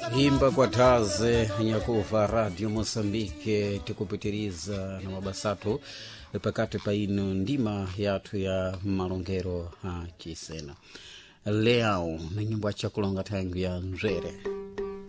Imba kwa taze nyakuva Radio Mozambique tikupitiriza na mabasatu pakati pa ino ndima yatu ya malongero a chisena leo na nyimbo ya chakulonga tangu ya nzere.